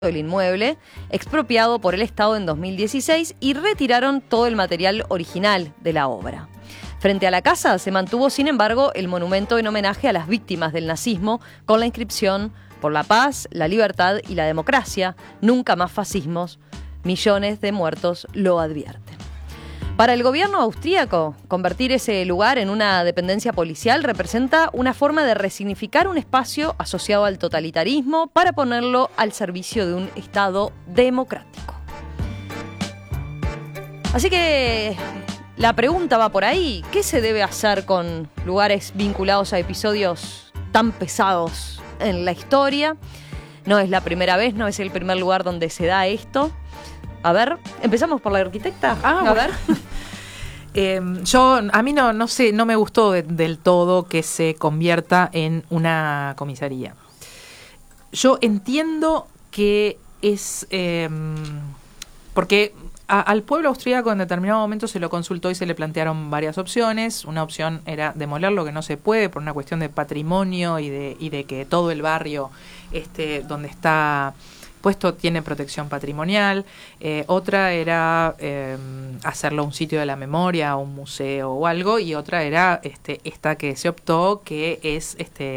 del inmueble, expropiado por el Estado en 2016, y retiraron todo el material original de la obra. Frente a la casa se mantuvo, sin embargo, el monumento en homenaje a las víctimas del nazismo, con la inscripción: por la paz, la libertad y la democracia, nunca más fascismos, millones de muertos lo advierten. Para el gobierno austríaco, convertir ese lugar en una dependencia policial representa una forma de resignificar un espacio asociado al totalitarismo para ponerlo al servicio de un Estado democrático. Así que la pregunta va por ahí: ¿qué se debe hacer con lugares vinculados a episodios tan pesados en la historia? No es la primera vez, no es el primer lugar donde se da esto. A ver, empezamos por la arquitecta. A ver. A mí no sé, no me gustó del todo que se convierta en una comisaría. Yo entiendo que es porque al pueblo austríaco en determinado momento se lo consultó y se le plantearon varias opciones. Una opción era demolerlo, que no se puede por una cuestión de patrimonio y de que todo el barrio donde está puesto tiene protección patrimonial. Otra era hacerlo un sitio de la memoria, un museo o algo, y otra era esta que se optó, que es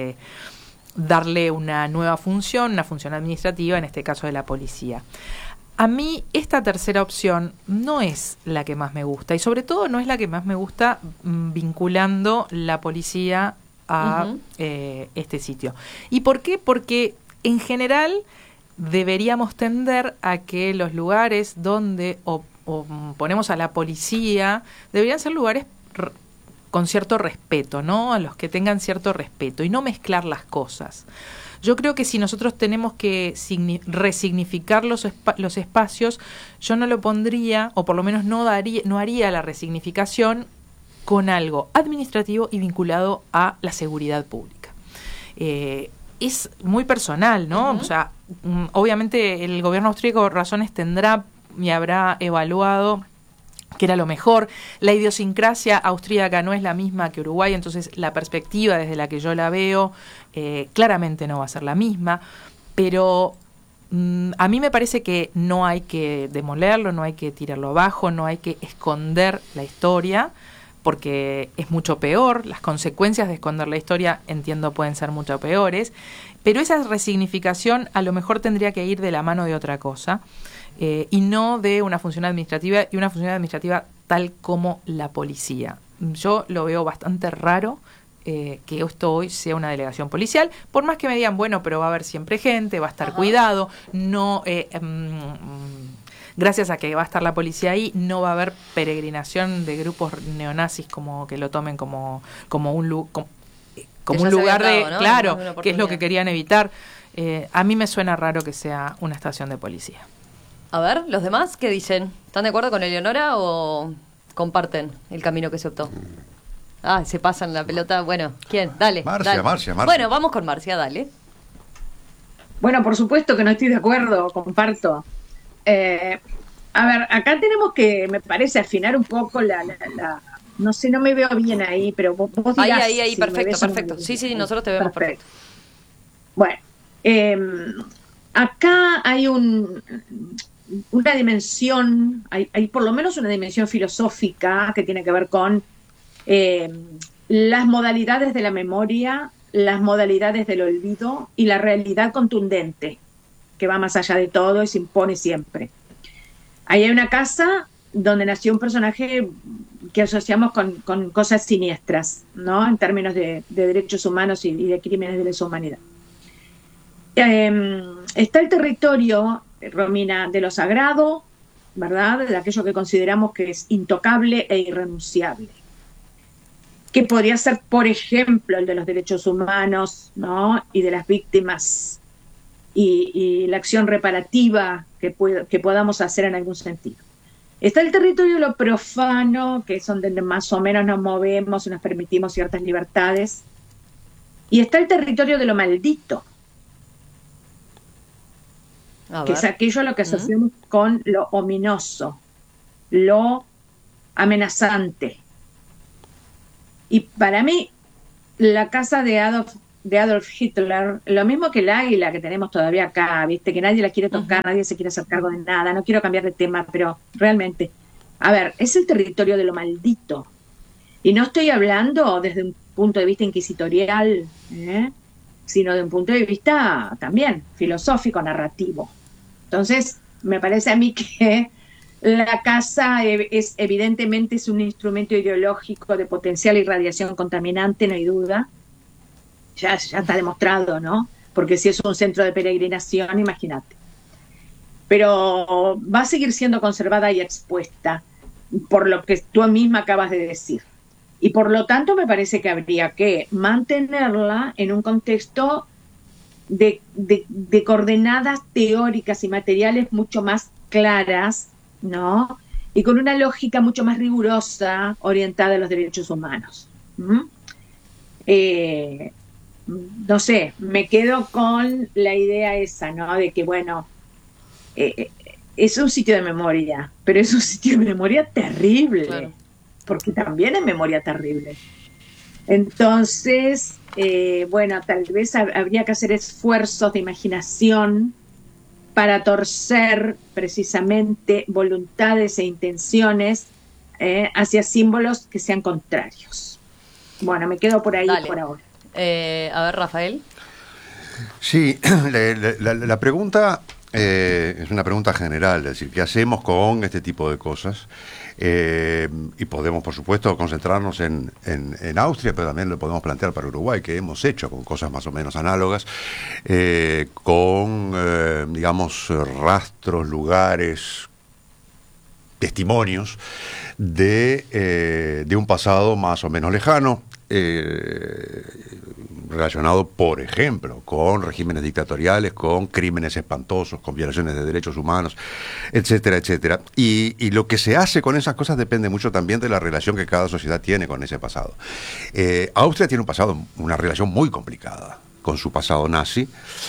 darle una nueva función, una función administrativa, en este caso de la policía. A mí esta tercera opción no es la que más me gusta, y sobre todo no es la que más me gusta vinculando la policía a este sitio. ¿Y por qué? Porque en general deberíamos tender a que los lugares donde ponemos a la policía deberían ser lugares con cierto respeto, ¿no? A los que tengan cierto respeto y no mezclar las cosas. Yo creo que si nosotros tenemos que resignificar los espacios, yo no lo pondría, o por lo menos no haría la resignificación con algo administrativo y vinculado a la seguridad pública. Es muy personal, ¿no? O sea, obviamente el gobierno austríaco razones tendrá y habrá evaluado que era lo mejor. La idiosincrasia austríaca no es la misma que Uruguay, entonces la perspectiva desde la que yo la veo claramente no va a ser la misma, pero a mí me parece que no hay que demolerlo, no hay que tirarlo abajo, no hay que esconder la historia, porque es mucho peor. Las consecuencias de esconder la historia, entiendo, pueden ser mucho peores, pero esa resignificación a lo mejor tendría que ir de la mano de otra cosa, y no de una función administrativa, y una función administrativa tal como la policía. Yo lo veo bastante raro que esto hoy sea una delegación policial, por más que me digan, bueno, pero va a haber siempre gente, va a estar cuidado, no... gracias a que va a estar la policía ahí, no va a haber peregrinación de grupos neonazis como que lo tomen como un lugar de, ¿no? Claro, que es lo que querían evitar. A mí me suena raro que sea una estación de policía. A ver, ¿los demás qué dicen? ¿Están de acuerdo con Eleonora o comparten el camino que se optó? Se pasan la pelota. Bueno, ¿quién? Dale. Marcia. Bueno, vamos con Marcia, dale. Bueno, por supuesto que no estoy de acuerdo, comparto. A ver, acá tenemos que, me parece, afinar un poco no sé, no me veo bien ahí, pero vos dirás. Ahí, si perfecto. Sí, nosotros te vemos perfecto. Bueno, acá hay una dimensión, hay por lo menos una dimensión filosófica que tiene que ver con las modalidades de la memoria, las modalidades del olvido y la realidad contundente, que va más allá de todo y se impone siempre. Ahí hay una casa donde nació un personaje que asociamos con cosas siniestras, ¿no? En términos de derechos humanos y de crímenes de lesa humanidad. Está el territorio, Romina, de lo sagrado, ¿verdad? De aquello que consideramos que es intocable e irrenunciable, que podría ser, por ejemplo, el de los derechos humanos, ¿no? Y de las víctimas y la acción reparativa que podamos hacer en algún sentido. Está el territorio de lo profano, que es donde más o menos nos movemos y nos permitimos ciertas libertades. Y está el territorio de lo maldito, que es aquello a lo que asociamos con lo ominoso, lo amenazante. Y para mí, la casa de Adolf de Adolf Hitler, lo mismo que el águila que tenemos todavía acá, viste, que nadie la quiere tocar, nadie se quiere hacer cargo de nada, no quiero cambiar de tema, pero realmente, a ver, es el territorio de lo maldito. Y no estoy hablando desde un punto de vista inquisitorial, sino de un punto de vista también filosófico, narrativo. Entonces, me parece a mí que la casa evidentemente es un instrumento ideológico de potencial irradiación contaminante, no hay duda. Ya está demostrado, ¿no? Porque si es un centro de peregrinación, imagínate. Pero va a seguir siendo conservada y expuesta, por lo que tú misma acabas de decir. Y por lo tanto me parece que habría que mantenerla en un contexto de coordenadas teóricas y materiales mucho más claras, ¿no? Y con una lógica mucho más rigurosa orientada a los derechos humanos. No sé, me quedo con la idea esa, ¿no? De que, bueno, es un sitio de memoria, pero es un sitio de memoria terrible, claro, porque también es memoria terrible. Entonces, bueno, tal vez habría que hacer esfuerzos de imaginación para torcer precisamente voluntades e intenciones hacia símbolos que sean contrarios. Bueno, me quedo por ahí. Dale. Por ahora. A ver, Rafael. Sí, la pregunta es una pregunta general, es decir, ¿qué hacemos con este tipo de cosas? Y podemos, por supuesto, concentrarnos en Austria, pero también lo podemos plantear para Uruguay, que hemos hecho con cosas más o menos análogas, con, digamos, rastros, lugares, testimonios de un pasado más o menos lejano, relacionado, por ejemplo, con regímenes dictatoriales, con crímenes espantosos, con violaciones de derechos humanos, etcétera, etcétera. Y lo que se hace con esas cosas depende mucho también de la relación que cada sociedad tiene con ese pasado. Austria tiene un pasado, una relación muy complicada con su pasado nazi,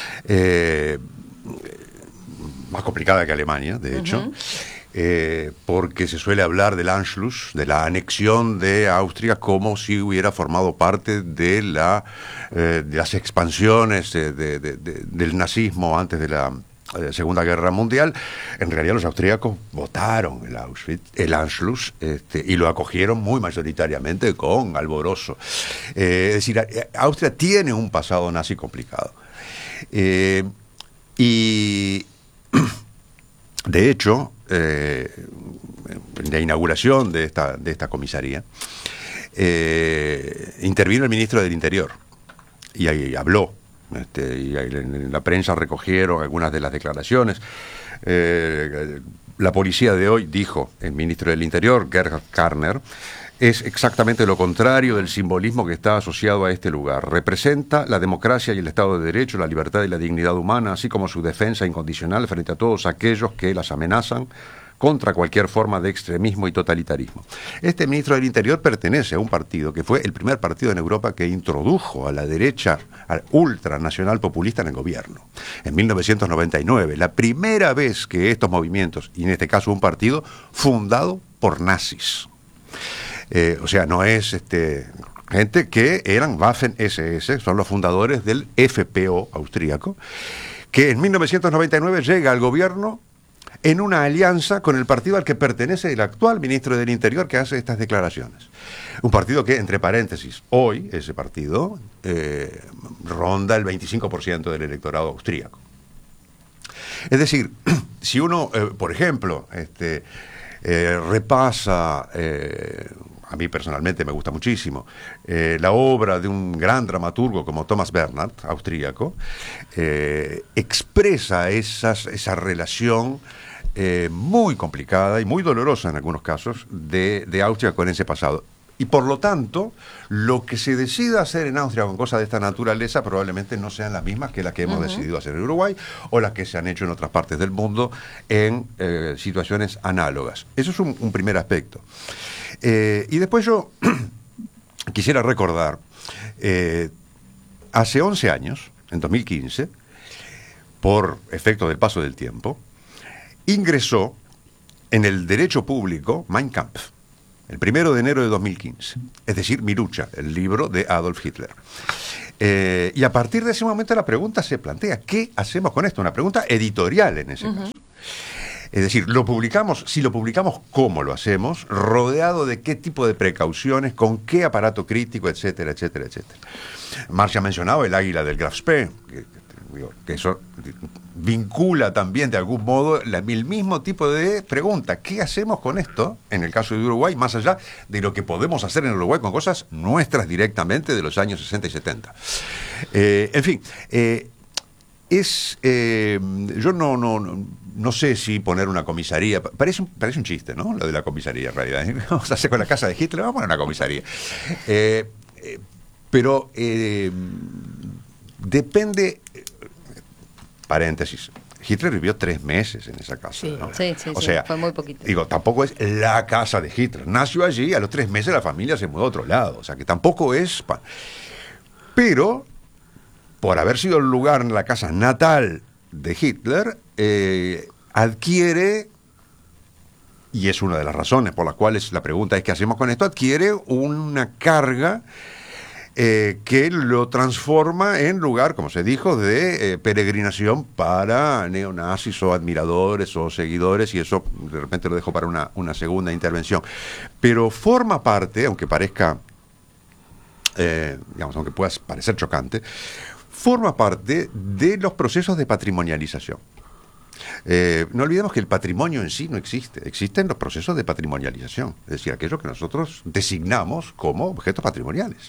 más complicada que Alemania, de hecho. Porque se suele hablar del Anschluss, de la anexión de Austria, como si hubiera formado parte de las expansiones del nazismo antes de la Segunda Guerra Mundial. En realidad los austríacos votaron el Anschluss, y lo acogieron muy mayoritariamente con alborozo. Es decir, Austria tiene un pasado nazi complicado. Y de hecho, en la inauguración de esta comisaría, intervino el ministro del Interior y ahí habló, y en la prensa recogieron algunas de las declaraciones. La policía de hoy, dijo el ministro del Interior, Gerhard Karner, es exactamente lo contrario del simbolismo que está asociado a este lugar. Representa la democracia y el Estado de Derecho, la libertad y la dignidad humana, así como su defensa incondicional frente a todos aquellos que las amenazan contra cualquier forma de extremismo y totalitarismo. Este ministro del Interior pertenece a un partido que fue el primer partido en Europa que introdujo a la derecha ultranacional populista en el gobierno. En 1999, la primera vez que estos movimientos, y en este caso un partido, fundado por nazis. O sea, no es gente que eran Waffen-SS, son los fundadores del FPO austríaco, que en 1999 llega al gobierno en una alianza con el partido al que pertenece el actual ministro del Interior, que hace estas declaraciones. Un partido que, entre paréntesis, hoy ese partido ronda el 25% del electorado austríaco. Es decir, si uno, por ejemplo, repasa, a mí personalmente me gusta muchísimo, la obra de un gran dramaturgo como Thomas Bernhard, austríaco, expresa esa relación muy complicada y muy dolorosa en algunos casos de Austria con ese pasado. Y por lo tanto, lo que se decida hacer en Austria con cosas de esta naturaleza probablemente no sean las mismas que las que hemos decidido hacer en Uruguay o las que se han hecho en otras partes del mundo en situaciones análogas. Eso es un primer aspecto. Y después yo quisiera recordar, hace 11 años, en 2015, por efecto del paso del tiempo, ingresó en el derecho público Mein Kampf, el 1 de enero de 2015, es decir, Mi lucha, el libro de Adolf Hitler. Y a partir de ese momento la pregunta se plantea, ¿qué hacemos con esto? Una pregunta editorial en ese caso. Es decir, si lo publicamos, ¿cómo lo hacemos? Rodeado de qué tipo de precauciones, con qué aparato crítico, etcétera, etcétera, etcétera. Marcia ha mencionado el águila del Graf Spee, que eso vincula también de algún modo el mismo tipo de pregunta. ¿Qué hacemos con esto, en el caso de Uruguay, más allá de lo que podemos hacer en Uruguay con cosas nuestras directamente de los años 60 y 70? En fin, yo no sé si poner una comisaría, parece un chiste, ¿no? Lo de la comisaría, en realidad. Vamos a hacer con la casa de Hitler, vamos a poner una comisaría. Pero depende, paréntesis, Hitler vivió 3 meses en esa casa. Sí, ¿no? sí, O sea, fue muy poquito. Digo, tampoco es la casa de Hitler. Nació allí, a los 3 meses la familia se mudó a otro lado. O sea, que tampoco es... Pero, por haber sido el lugar en la casa natal de Hitler, adquiere, y es una de las razones por las cuales la pregunta es ¿qué hacemos con esto? Adquiere una carga que lo transforma en lugar, como se dijo, de peregrinación para neonazis o admiradores o seguidores, y eso de repente lo dejo para una segunda intervención. Pero forma parte, aunque parezca, aunque pueda parecer chocante, forma parte de los procesos de patrimonialización. No olvidemos que el patrimonio en sí no existe, existen los procesos de patrimonialización, es decir, aquello que nosotros designamos como objetos patrimoniales.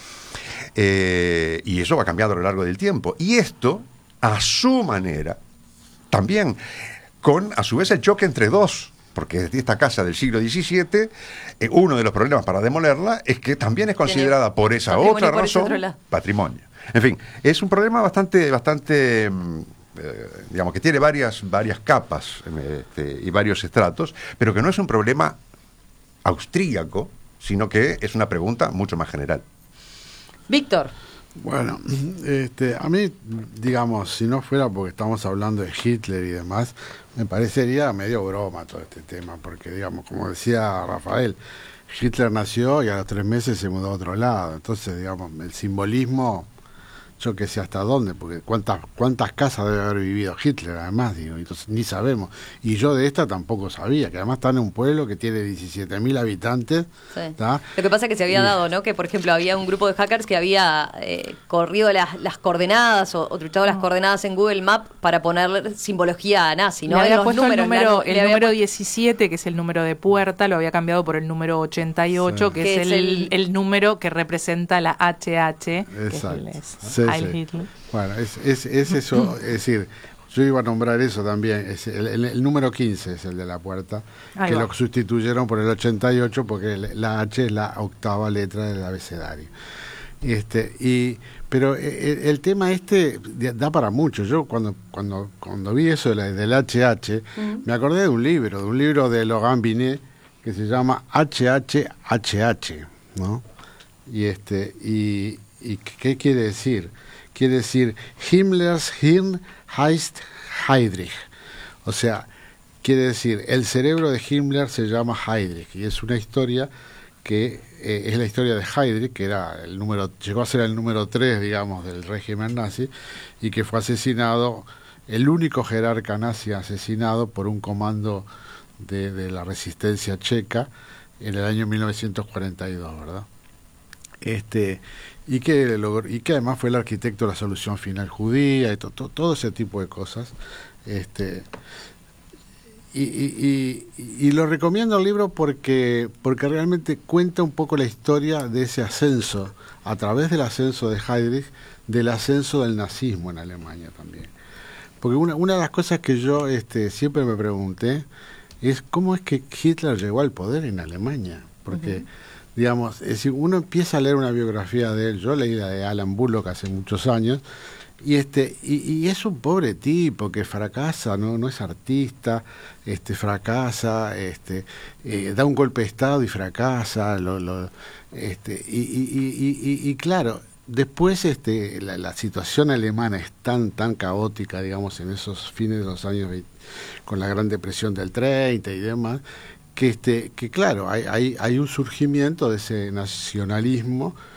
Y eso va cambiando a lo largo del tiempo. Y esto, a su manera, también con, a su vez, el choque entre dos, porque esta casa del siglo XVII, uno de los problemas para demolerla es que también es considerada por esa otra razón patrimonio. En fin, es un problema bastante digamos que tiene varias capas y varios estratos, pero que no es un problema austríaco, sino que es una pregunta mucho más general. Víctor. Bueno, a mí, digamos, si no fuera porque estamos hablando de Hitler y demás, me parecería medio broma todo este tema, porque, digamos, como decía Rafael, Hitler nació y a los 3 meses se mudó a otro lado. Entonces, digamos, el simbolismo, yo que sé hasta dónde, porque cuántas casas debe haber vivido Hitler, además, digo, entonces ni sabemos. Y yo de esta tampoco sabía, que además está en un pueblo que tiene 17.000 habitantes. Sí. Lo que pasa es que se había dado, ¿no? Que, por ejemplo, había un grupo de hackers que había corrido las coordenadas o truchado las coordenadas en Google Maps para poner simbología nazi, ¿no? Le había Los puesto el número 17, que es el número de puerta, lo había cambiado por el número 88, sí, que es el número que representa la HH. Exacto. Que es Hitler. Bueno, es eso, es decir, yo iba a nombrar eso también, es el número 15 es el de la puerta, Ahí que va. lo sustituyeron por el 88 porque la H es la 8ª letra del abecedario. Pero el tema da para mucho. Yo cuando vi eso del HH, me acordé de un libro de Laurent Binet que se llama HHHH, ¿no? Y ¿qué quiere decir? Quiere decir Himmlers Hirn heißt Heydrich. O sea, quiere decir el cerebro de Himmler se llama Heydrich, y es una historia que es la historia de Heydrich, que era llegó a ser el número 3, digamos, del régimen nazi, y que fue asesinado, el único jerarca nazi asesinado por un comando de la resistencia checa en el año 1942, ¿verdad? Y que además fue el arquitecto de la solución final judía y todo ese tipo de cosas. Y lo recomiendo el libro porque realmente cuenta un poco la historia de ese ascenso, a través del ascenso de Heydrich, del ascenso del nazismo en Alemania también. Porque una de las cosas que yo siempre me pregunté es cómo es que Hitler llegó al poder en Alemania. Porque, digamos, es decir, uno empieza a leer una biografía de él, yo leí la de Alan Bullock hace muchos años, y es un pobre tipo que fracasa, no es artista, fracasa, da un golpe de estado y fracasa, y claro, después la situación alemana es tan caótica, digamos, en esos fines de los años 20, con la Gran Depresión del 30 y demás, que claro, hay un surgimiento de ese nacionalismo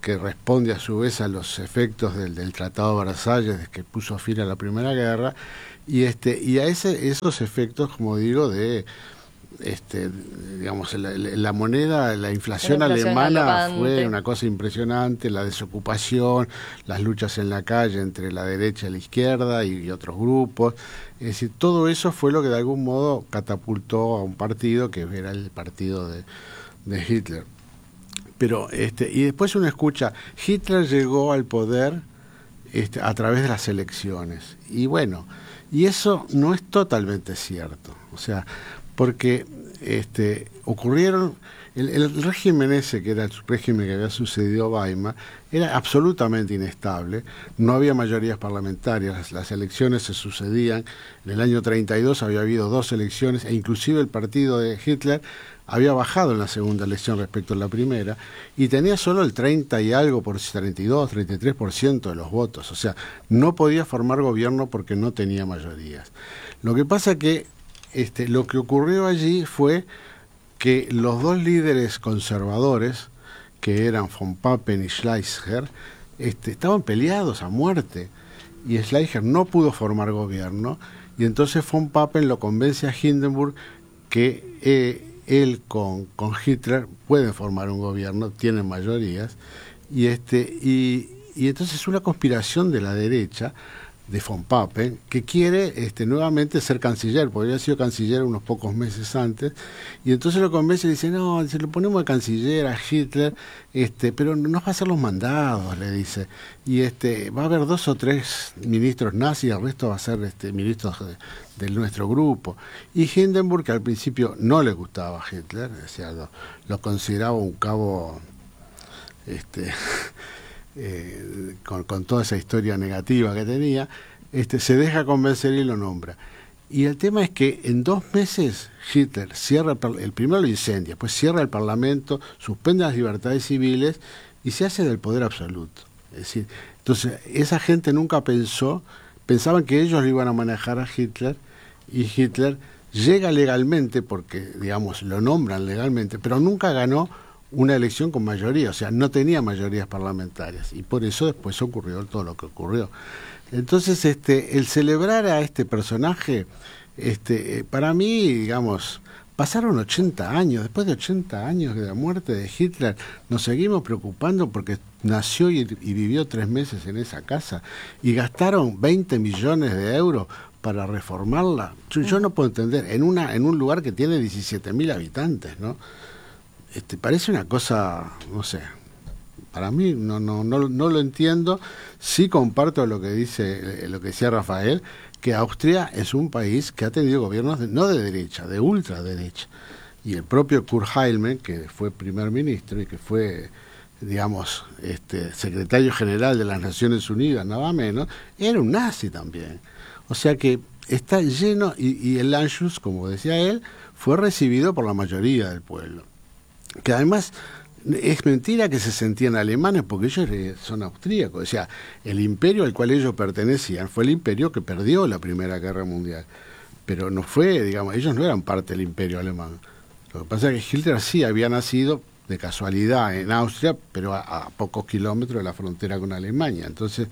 que responde a su vez a los efectos del Tratado de Versalles, que puso fin a la Primera Guerra, y a esos efectos, como digo, de digamos, la moneda, la inflación alemana galopante. fue una cosa impresionante, la desocupación, las luchas en la calle entre la derecha y la izquierda y otros grupos. Es decir, todo eso fue lo que de algún modo catapultó a un partido que era el partido de Hitler. Pero y después uno escucha, Hitler llegó al poder a través de las elecciones. Y bueno, y eso no es totalmente cierto. O sea, porque ocurrieron, el régimen ese, que era el régimen que había sucedido a Weimar, era absolutamente inestable, no había mayorías parlamentarias, las elecciones se sucedían, en el año 32 había habido 2 elecciones, e inclusive el partido de Hitler había bajado en la segunda elección respecto a la primera, y tenía solo el 30 y algo, 32, 33% de los votos, o sea, no podía formar gobierno porque no tenía mayorías. Lo que pasa que lo que ocurrió allí fue que los 2 líderes conservadores, que eran von Papen y Schleicher, estaban peleados a muerte, y Schleicher no pudo formar gobierno, y entonces von Papen lo convence a Hindenburg que él con Hitler pueden formar un gobierno, tienen mayorías, y entonces es una conspiración de la derecha, de von Papen, que quiere nuevamente ser canciller, porque había sido canciller unos pocos meses antes, y entonces lo convence y dice, no, se lo ponemos de canciller a Hitler, pero nos va a hacer los mandados, le dice, y va a haber 2 o 3 ministros nazis, el resto va a ser ministros de nuestro grupo. Y Hindenburg, que al principio no le gustaba a Hitler, o sea, lo consideraba un cabo con toda esa historia negativa que tenía, se deja convencer y lo nombra. Y el tema es que en 2 meses Hitler cierra el primero lo incendia, después cierra el Parlamento, suspende las libertades civiles y se hace del poder absoluto. Es decir, entonces esa gente nunca pensaban que ellos lo iban a manejar a Hitler, y Hitler llega legalmente, porque digamos lo nombran legalmente, pero nunca ganó una elección con mayoría, o sea, no tenía mayorías parlamentarias, y por eso después ocurrió todo lo que ocurrió. Entonces, el celebrar a este personaje, para mí, digamos, pasaron 80 años, después de 80 años de la muerte de Hitler, nos seguimos preocupando porque nació y vivió 3 meses en esa casa, y gastaron 20 millones de euros para reformarla. Yo no puedo entender, en un lugar que tiene 17.000 habitantes, ¿no? Parece una cosa, no sé, para mí no lo entiendo. Sí comparto lo que decía Rafael, que Austria es un país que ha tenido gobiernos no de derecha, de ultraderecha. Y el propio Kurt Heilmann, que fue primer ministro y que fue, digamos, secretario general de las Naciones Unidas, nada menos, era un nazi también. O sea que está lleno, y el Anschluss, como decía él, fue recibido por la mayoría del pueblo. Que además es mentira que se sentían alemanes, porque ellos son austríacos. O sea, el imperio al cual ellos pertenecían fue el imperio que perdió la Primera Guerra Mundial. Pero no fue, digamos, ellos no eran parte del imperio alemán. Lo que pasa es que Hitler sí había nacido de casualidad en Austria, pero a pocos kilómetros de la frontera con Alemania. Entonces,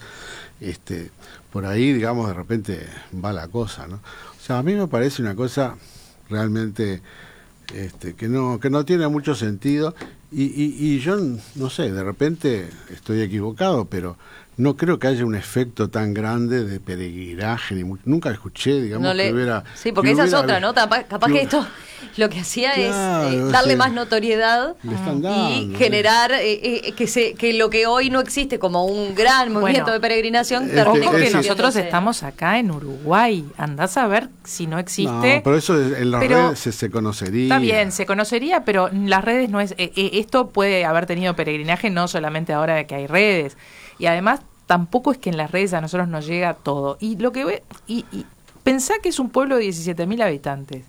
por ahí, digamos, de repente va la cosa, ¿no? O sea, a mí me parece una cosa realmente que no tiene mucho sentido, y yo no sé, de repente estoy equivocado, pero no creo que haya un efecto tan grande de peregrinaje, nunca escuché, digamos, que hubiera... Sí, porque esa es otra, ¿no? Capaz que esto lo que hacía es darle más notoriedad y generar que lo que hoy no existe como un gran movimiento de peregrinación termine porque nosotros estamos acá en Uruguay, andás a ver si no existe. No, pero eso en las redes se conocería. Está bien, se conocería, pero las redes no es... esto puede haber tenido peregrinaje no solamente ahora de que hay redes, y además tampoco es que en las redes a nosotros nos llega todo. Y lo que pensá que es un pueblo de 17.000 habitantes,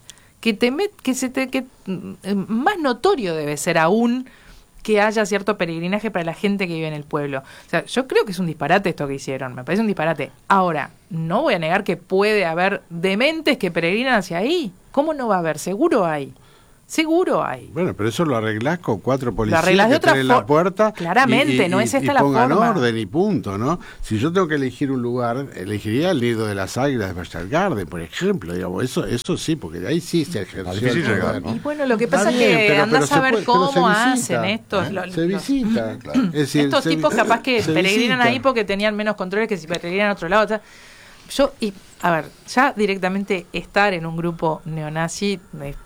que más notorio debe ser aún que haya cierto peregrinaje para la gente que vive en el pueblo. O sea, yo creo que es un disparate esto que hicieron, me parece un disparate. Ahora, no voy a negar que puede haber dementes que peregrinan hacia ahí. ¿Cómo no va a haber? Seguro hay. Seguro hay. Bueno, pero eso lo arreglás con 4 policías Lo arreglás de que otra estén en la puerta. Claramente, no es esta la pongan forma. orden y punto, ¿no? Si yo tengo que elegir un lugar, elegiría el Nido de las Águilas de Berchtesgaden Garden, por ejemplo, digamos, eso sí, porque de ahí sí se ejerció difícil el llegar, poder. ¿no? Y bueno, lo que pasa es Bien, que andás pero a ver pero se cómo visita, hacen estos. Se visita. Es decir, Estos tipos capaz que se peregrinan visita. ahí porque tenían menos controles que si peregrinan a otro lado. O sea, a ver, ya directamente estar en un grupo neonazi,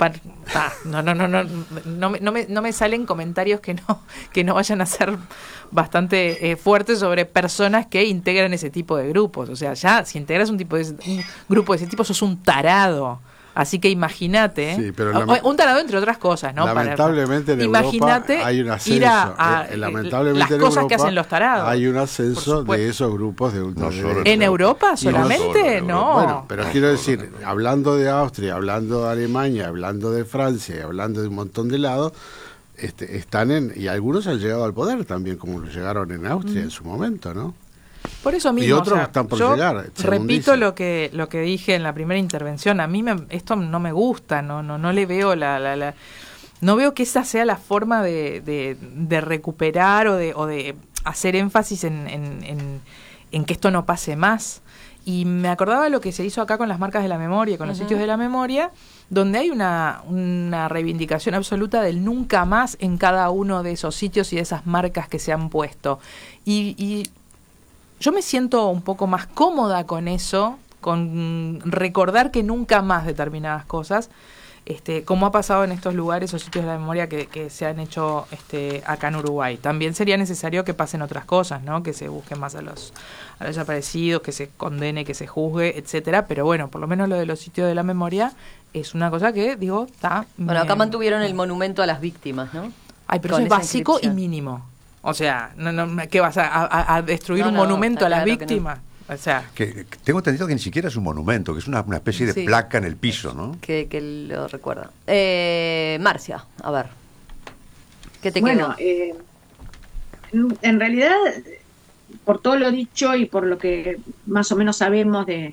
no me salen comentarios que no vayan a ser bastante fuertes sobre personas que integran ese tipo de grupos. O sea, ya si integras un grupo de ese tipo, sos un tarado. Así que imagínate, Sí, pero un tarado entre otras cosas, ¿no? Lamentablemente en Imagínate Europa hay un ascenso. ir a Lamentablemente las en cosas Europa que hacen los tarados. hay un Por ascenso supuesto. de esos grupos de ultraderecha. ¿En Europa Y no solamente? solo en Europa. No. Bueno, pero quiero decir, hablando de Austria, hablando de Alemania, hablando de Francia, y hablando de un montón de lados, están y algunos han llegado al poder también, como lo llegaron en Austria en su momento, ¿no? Por eso mismo, Y otros están por yo llegar, según repito dicen. lo que dije en la primera intervención. A mí esto no me gusta, no le veo no veo que esa sea la forma de recuperar o de hacer énfasis en que esto no pase más. Y me acordaba de lo que se hizo acá con las marcas de la memoria, con los sitios de la memoria, donde hay una reivindicación absoluta del nunca más en cada uno de esos sitios y de esas marcas que se han puesto. Y yo me siento un poco más cómoda con eso, con recordar que nunca más determinadas cosas, como ha pasado en estos lugares o sitios de la memoria que se han hecho acá en Uruguay. También sería necesario que pasen otras cosas, ¿no? Que se busquen más a los desaparecidos, que se condene, que se juzgue, etcétera. Pero bueno, por lo menos lo de los sitios de la memoria es una cosa que, digo, está... Bueno, acá mantuvieron el monumento a las víctimas, ¿no? Ay, pero Con eso es esa básico inscripción. y mínimo. O sea, ¿qué vas a destruir No, un no, monumento está a las claro que víctimas? O sea, Que tengo entendido que ni siquiera es un monumento, que es una especie de Sí. placa en el piso, ¿no? Que lo recuerda. Marcia, a ver. ¿Qué te Bueno, quedó? en realidad, por todo lo dicho y por lo que más o menos sabemos del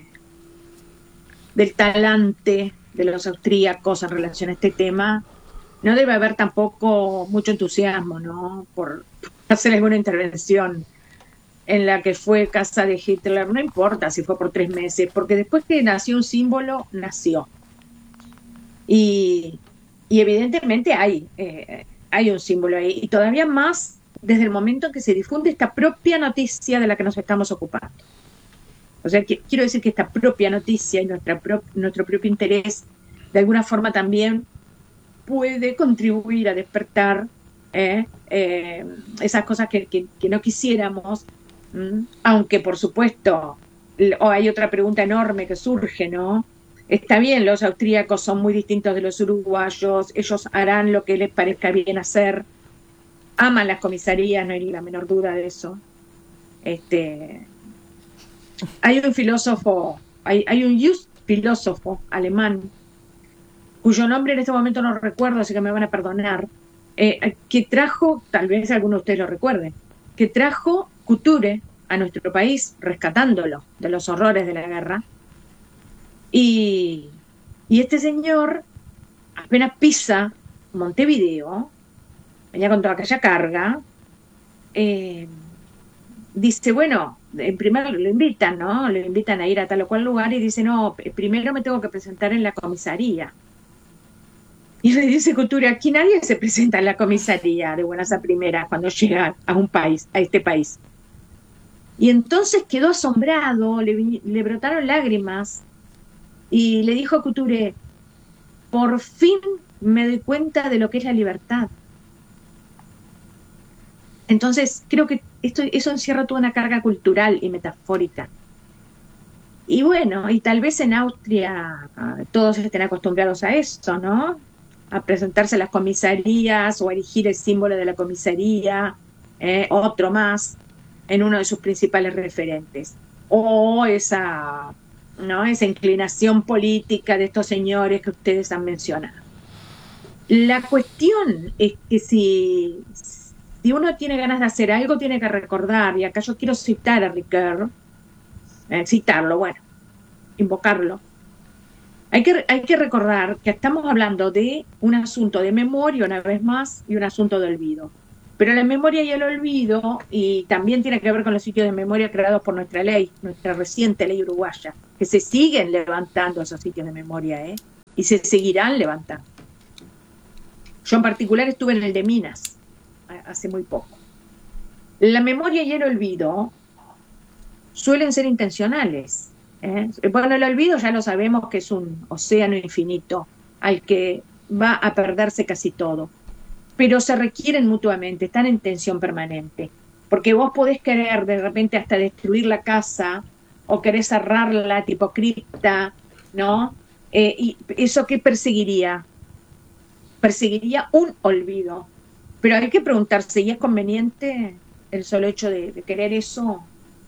talante de los austríacos en relación a este tema, no debe haber tampoco mucho entusiasmo, ¿no? Por hacer alguna intervención en la que fue casa de Hitler, no importa si fue por 3 meses, porque después que nació un símbolo, nació. Y evidentemente hay un símbolo ahí, y todavía más desde el momento en que se difunde esta propia noticia de la que nos estamos ocupando. O sea, quiero decir que esta propia noticia y nuestro propio interés, de alguna forma también puede contribuir a despertar esas cosas que no quisiéramos, aunque por supuesto hay otra pregunta enorme que surge, ¿no? Está bien, los austríacos son muy distintos de los uruguayos, ellos harán lo que les parezca bien hacer, aman las comisarías, no hay ni la menor duda de eso. Hay un filósofo, hay un just filósofo alemán, cuyo nombre en este momento no recuerdo, así que me van a perdonar, que trajo, tal vez algunos de ustedes lo recuerden, que trajo Couture a nuestro país, rescatándolo de los horrores de la guerra. Y este señor apenas pisa Montevideo, venía con toda aquella carga, dice, bueno, en primer lo invitan, ¿no? Lo invitan a ir a tal o cual lugar y dice, no, primero me tengo que presentar en la comisaría. Y le dice Couture, aquí nadie se presenta en la comisaría de buenas a primeras cuando llega a un país, a este país. Y entonces quedó asombrado, le brotaron lágrimas y le dijo a Couture, por fin me doy cuenta de lo que es la libertad. Entonces creo que eso encierra toda una carga cultural y metafórica. Y bueno, y tal vez en Austria todos estén acostumbrados a eso, ¿no? A presentarse a las comisarías o a erigir el símbolo de la comisaría, otro más, en uno de sus principales referentes. O esa inclinación política de estos señores que ustedes han mencionado. La cuestión es que si uno tiene ganas de hacer algo, tiene que recordar, y acá yo quiero citar a Ricoeur, invocarlo. Hay que recordar que estamos hablando de un asunto de memoria, una vez más, y un asunto de olvido. Pero la memoria y el olvido, y también tiene que ver con los sitios de memoria creados por nuestra ley, nuestra reciente ley uruguaya, que se siguen levantando esos sitios de memoria, y se seguirán levantando. Yo en particular estuve en el de Minas hace muy poco. La memoria y el olvido suelen ser intencionales. Bueno, el olvido ya lo sabemos que es un océano infinito al que va a perderse casi todo, pero se requieren mutuamente, están en tensión permanente, porque vos podés querer de repente hasta destruir la casa o querés cerrarla tipo cripta, ¿no? ¿Y eso qué perseguiría? Perseguiría un olvido, pero hay que preguntarse, ¿y es conveniente el solo hecho de querer eso?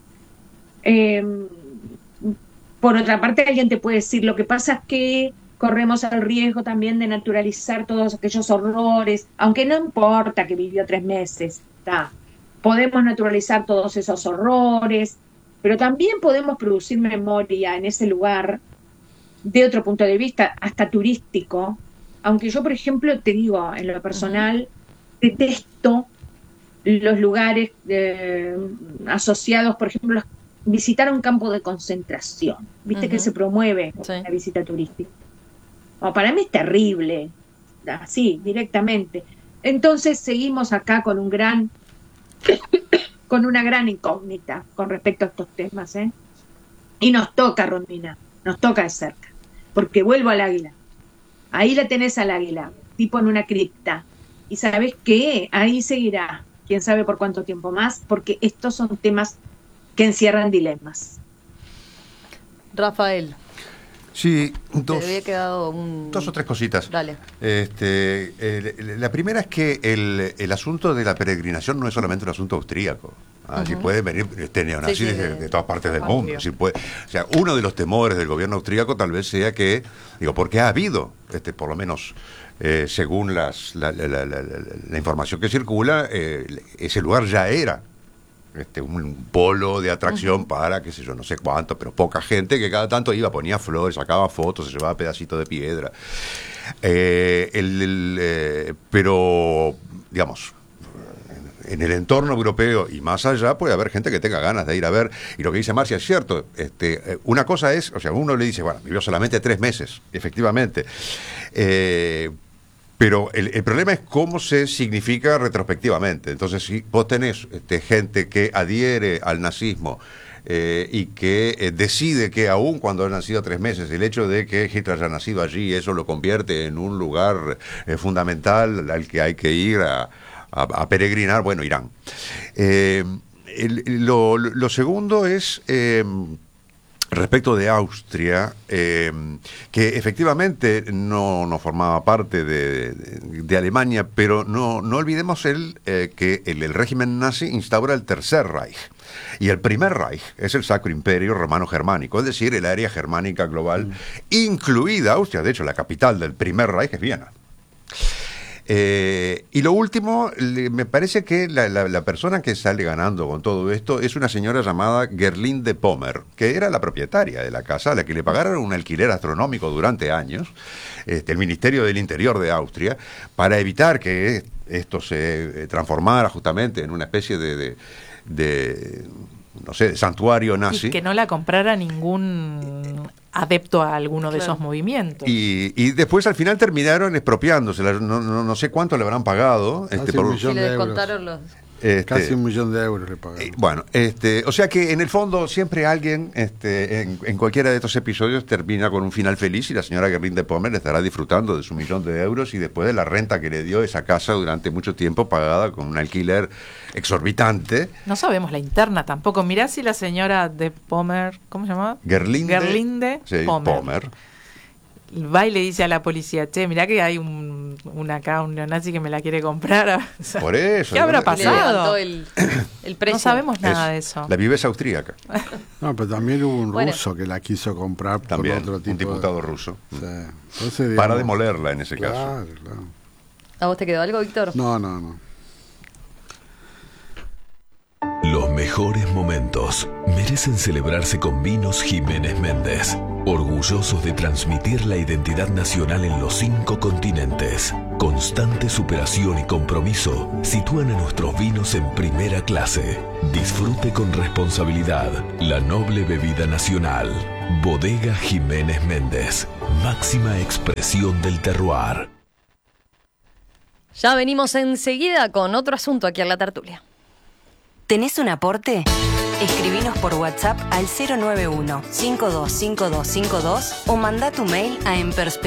Por otra parte, alguien te puede decir, lo que pasa es que corremos el riesgo también de naturalizar todos aquellos horrores, aunque no importa que vivió 3 meses, podemos naturalizar todos esos horrores, pero también podemos producir memoria en ese lugar de otro punto de vista, hasta turístico, aunque yo, por ejemplo, te digo, en lo personal, detesto los lugares asociados, por ejemplo, visitar un campo de concentración, viste que se promueve la visita turística. Para mí es terrible, así, directamente. Entonces seguimos acá con una gran incógnita con respecto a estos temas, Y nos toca, Romina, nos toca de cerca, porque vuelvo al águila. Ahí la tenés al águila, tipo en una cripta. Y ¿sabés qué? Ahí seguirá, quién sabe por cuánto tiempo más, porque estos son temas que encierran dilemas. Rafael. Sí, Te había quedado dos o tres cositas. Dale. La primera es que el asunto de la peregrinación no es solamente un asunto austríaco. Si pueden venir neonazis de todas partes del mundo. Si puede, o sea, uno de los temores del gobierno austríaco tal vez sea que, porque ha habido, por lo menos según la información que circula, ese lugar ya era un polo de atracción para, qué sé yo, no sé cuánto, pero poca gente que cada tanto iba, ponía flores, sacaba fotos, se llevaba pedacitos de piedra. Pero, digamos, en el entorno europeo y más allá puede haber gente que tenga ganas de ir a ver, y lo que dice Marcia es cierto. Una cosa es, o sea, uno le dice, bueno, vivió solamente 3 meses, efectivamente. Pero el problema es cómo se significa retrospectivamente. Entonces, si vos tenés gente que adhiere al nazismo y que decide que aún cuando ha nacido 3 meses, el hecho de que Hitler haya nacido allí, eso lo convierte en un lugar fundamental al que hay que ir a peregrinar, bueno, irán. Lo segundo es... respecto de Austria, que efectivamente no formaba parte de Alemania, pero no olvidemos que el régimen nazi instaura el Tercer Reich. Y el Primer Reich es el Sacro Imperio Romano-Germánico, es decir, el área germánica global, incluida Austria. De hecho, la capital del Primer Reich es Viena. Y lo último, me parece que la persona que sale ganando con todo esto es una señora llamada Gerlinde Pommer, que era la propietaria de la casa, a la que le pagaron un alquiler astronómico durante años, el Ministerio del Interior de Austria, para evitar que esto se transformara justamente en una especie de no sé, de santuario nazi. Y que no la comprara ningún adepto a alguno de esos movimientos. Y después al final terminaron expropiándosela. No sé cuánto le habrán pagado. Casi un millón de euros. Casi $1 millón le pagaron. Bueno, o sea que en el fondo siempre alguien en cualquiera de estos episodios termina con un final feliz, y la señora Gerlinde Pommer estará disfrutando de su $1 millón y después de la renta que le dio esa casa durante mucho tiempo, pagada con un alquiler exorbitante. No sabemos la interna tampoco. Mirá si la señora de Pommer, ¿cómo se llamaba? Gerlinde Pommer. Va y le dice a la policía, che, mirá que hay un neonazi que me la quiere comprar. Por eso. ¿Qué habrá pasado? El precio. No sabemos nada de eso. La viveza austríaca. No, pero también hubo un ruso que la quiso comprar también, por otro tipo. Un diputado ruso. Sí. Entonces, digamos, para demolerla en ese caso. Claro. ¿A vos te quedó algo, Víctor? No. Los mejores momentos merecen celebrarse con Vinos Jiménez Méndez. Orgullosos de transmitir la identidad nacional en los 5 continentes. Constante superación y compromiso sitúan a nuestros vinos en primera clase. Disfrute con responsabilidad la noble bebida nacional. Bodega Jiménez Méndez. Máxima expresión del terroir. Ya venimos enseguida con otro asunto aquí en La Tertulia. ¿Tenés un aporte? Escribinos por WhatsApp al 091-525252 o mandá tu mail a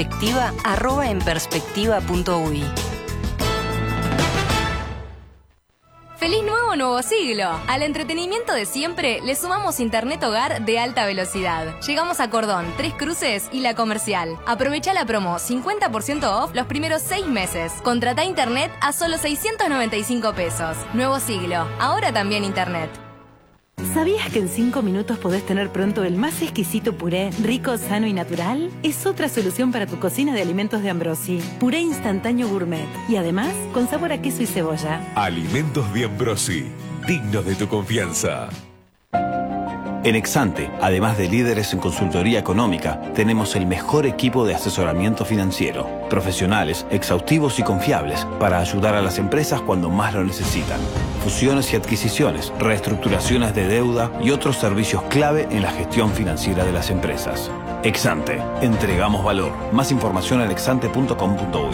enperspectiva@enperspectiva.uy. ¡Feliz nuevo siglo! Al entretenimiento de siempre le sumamos internet hogar de alta velocidad. Llegamos a Cordón, Tres Cruces y La Comercial. Aprovecha la promo 50% off los primeros 6 meses. Contratá internet a solo 695 pesos. Nuevo siglo, ahora también internet. ¿Sabías que en 5 minutos podés tener pronto el más exquisito puré, rico, sano y natural? Es otra solución para tu cocina de alimentos de Ambrosi. Puré instantáneo gourmet. Y además, con sabor a queso y cebolla. Alimentos de Ambrosi. Dignos de tu confianza. En Exante, además de líderes en consultoría económica, tenemos el mejor equipo de asesoramiento financiero. Profesionales, exhaustivos y confiables para ayudar a las empresas cuando más lo necesitan. Fusiones y adquisiciones, reestructuraciones de deuda y otros servicios clave en la gestión financiera de las empresas. Exante, entregamos valor. Más información en exante.com.uy.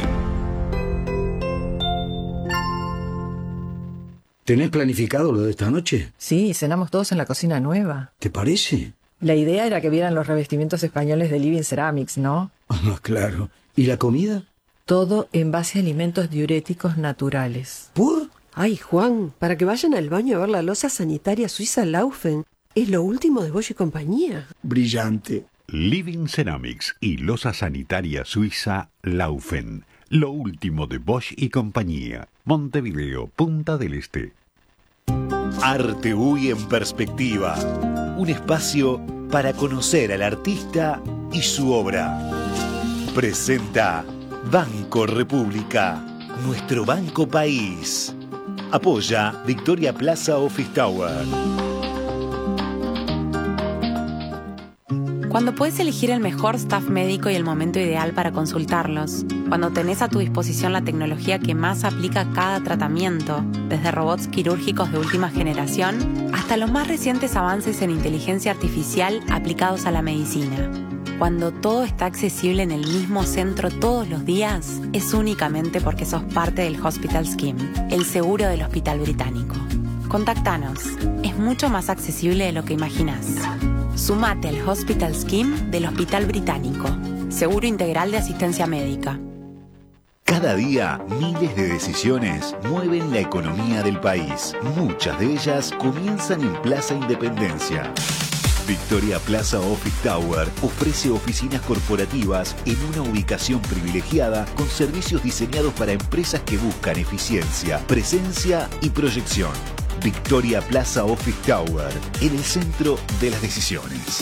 ¿Tenés planificado lo de esta noche? Sí, cenamos todos en la cocina nueva. ¿Te parece? La idea era que vieran los revestimientos españoles de Living Ceramics, ¿no? Ah, claro. ¿Y la comida? Todo en base a alimentos diuréticos naturales. ¿Por? Ay, Juan, para que vayan al baño a ver la loza sanitaria suiza Laufen. Es lo último de Bosch y compañía. Brillante. Living Ceramics y loza sanitaria suiza Laufen. Lo último de Bosch y compañía. Montevideo, Punta del Este. Arte UI en perspectiva. Un espacio para conocer al artista y su obra. Presenta Banco República, nuestro banco país. Apoya Victoria Plaza Office Tower. Cuando puedes elegir el mejor staff médico y el momento ideal para consultarlos. Cuando tenés a tu disposición la tecnología que más aplica a cada tratamiento, desde robots quirúrgicos de última generación hasta los más recientes avances en inteligencia artificial aplicados a la medicina. Cuando todo está accesible en el mismo centro todos los días, es únicamente porque sos parte del Hospital Scheme, el seguro del Hospital Británico. Contactanos. Es mucho más accesible de lo que imaginás. Sumate al Hospital Scheme del Hospital Británico. Seguro integral de asistencia médica. Cada día, miles de decisiones mueven la economía del país. Muchas de ellas comienzan en Plaza Independencia. Victoria Plaza Office Tower ofrece oficinas corporativas en una ubicación privilegiada con servicios diseñados para empresas que buscan eficiencia, presencia y proyección. Victoria Plaza Office Tower, en el centro de las decisiones.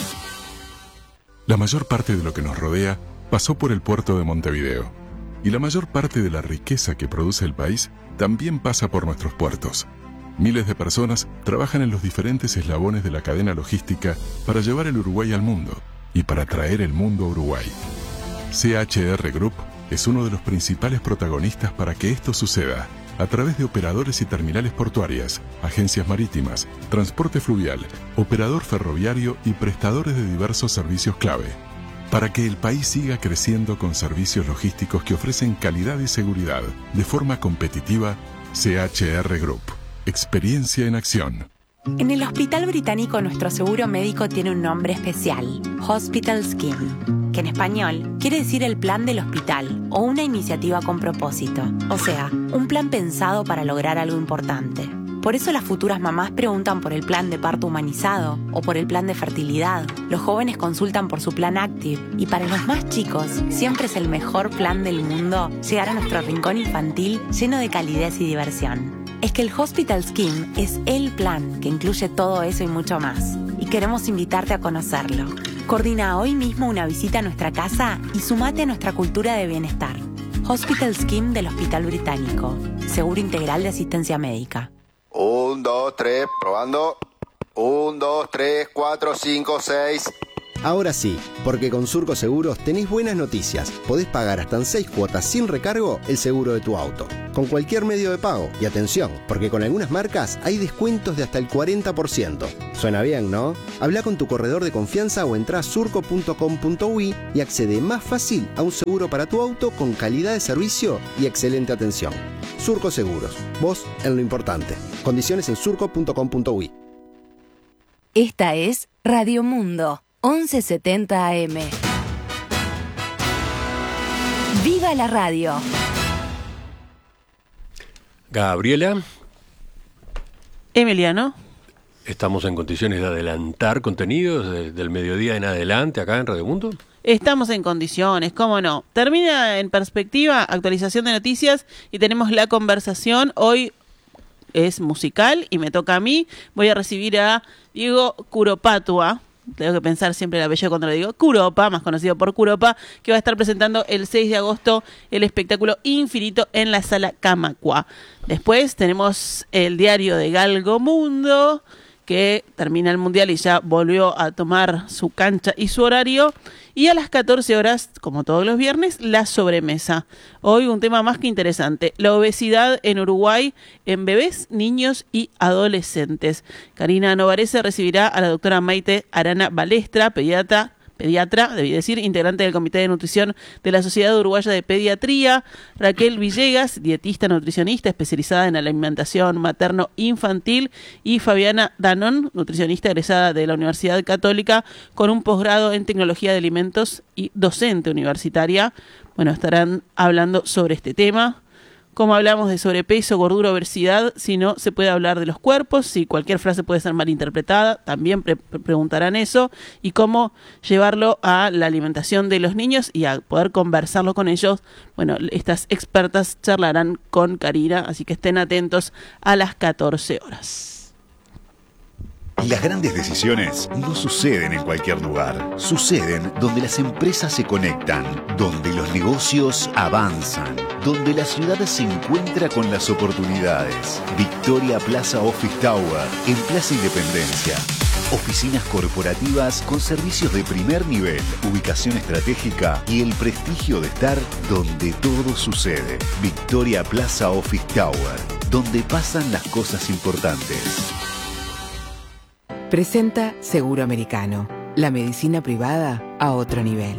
La mayor parte de lo que nos rodea pasó por el puerto de Montevideo. Y la mayor parte de la riqueza que produce el país también pasa por nuestros puertos. Miles de personas trabajan en los diferentes eslabones de la cadena logística para llevar el Uruguay al mundo y para traer el mundo a Uruguay. CHR Group es uno de los principales protagonistas para que esto suceda, a través de operadores y terminales portuarias, agencias marítimas, transporte fluvial, operador ferroviario y prestadores de diversos servicios clave. Para que el país siga creciendo con servicios logísticos que ofrecen calidad y seguridad de forma competitiva, CHR Group. Experiencia en acción. En el Hospital Británico nuestro seguro médico tiene un nombre especial, Hospital Scheme, que en español quiere decir el plan del hospital o una iniciativa con propósito, o sea, un plan pensado para lograr algo importante. Por eso las futuras mamás preguntan por el plan de parto humanizado o por el plan de fertilidad. Los jóvenes consultan por su plan Active y para los más chicos siempre es el mejor plan del mundo llegar a nuestro rincón infantil lleno de calidez y diversión. Es que el Hospital Scheme es el plan que incluye todo eso y mucho más. Y queremos invitarte a conocerlo. Coordina hoy mismo una visita a nuestra casa y sumate a nuestra cultura de bienestar. Hospital Scheme del Hospital Británico. Seguro integral de asistencia médica. 1, 2, 3, probando. 1, 2, 3, 4, 5, 6. Ahora sí, porque con Surco Seguros tenés buenas noticias. Podés pagar hasta en 6 cuotas sin recargo el seguro de tu auto, con cualquier medio de pago. Y atención, porque con algunas marcas hay descuentos de hasta el 40%. Suena bien, ¿no? Habla con tu corredor de confianza o entrá a surco.com.uy y accede más fácil a un seguro para tu auto con calidad de servicio y excelente atención. Surco Seguros, vos en lo importante. Condiciones en surco.com.uy. Esta es Radio Mundo, 1170 AM. ¡Viva la radio! Gabriela. Emiliano. ¿Estamos en condiciones de adelantar contenidos del mediodía en adelante acá en Radio Mundo? Estamos en condiciones, cómo no. Termina En Perspectiva, actualización de noticias, y tenemos la conversación. Hoy es musical y me toca a mí. Voy a recibir a Diego Curopatua. Tengo que pensar siempre el apellido cuando lo digo. Curopa, más conocido por Curopa, que va a estar presentando el 6 de agosto el espectáculo Infinito en la Sala Camacua. Después tenemos el diario de Galgo Mundo, que termina el Mundial y ya volvió a tomar su cancha y su horario. Y a las 14 horas, como todos los viernes, la sobremesa. Hoy un tema más que interesante: la obesidad en Uruguay en bebés, niños y adolescentes. Karina Novarese recibirá a la doctora Maite Arana Balestra, pediatra, debí decir, integrante del Comité de Nutrición de la Sociedad Uruguaya de Pediatría, Raquel Villegas, dietista nutricionista especializada en alimentación materno-infantil, y Fabiana Danón, nutricionista egresada de la Universidad Católica con un posgrado en tecnología de alimentos y docente universitaria. Bueno, estarán hablando sobre este tema. Cómo hablamos de sobrepeso, gordura, obesidad, si no se puede hablar de los cuerpos, si cualquier frase puede ser malinterpretada, también preguntarán eso, y cómo llevarlo a la alimentación de los niños y a poder conversarlo con ellos. Bueno, estas expertas charlarán con Karina, así que estén atentos a las 14 horas. Las grandes decisiones no suceden en cualquier lugar. Suceden donde las empresas se conectan, donde los negocios avanzan, donde la ciudad se encuentra con las oportunidades. Victoria Plaza Office Tower, en Plaza Independencia. Oficinas corporativas con servicios de primer nivel, ubicación estratégica y el prestigio de estar donde todo sucede. Victoria Plaza Office Tower, donde pasan las cosas importantes. Presenta Seguro Americano, la medicina privada a otro nivel.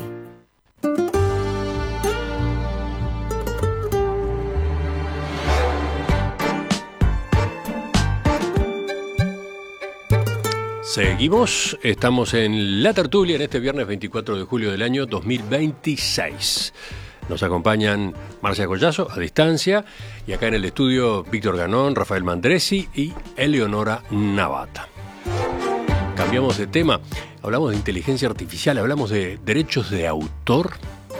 Seguimos, estamos en La Tertulia en este viernes 24 de julio del año 2026. Nos acompañan Marcia Collazo a distancia, y acá en el estudio Víctor Ganón, Rafael Mandresi y Eleonora Navata. Cambiamos de tema, hablamos de inteligencia artificial, hablamos de derechos de autor.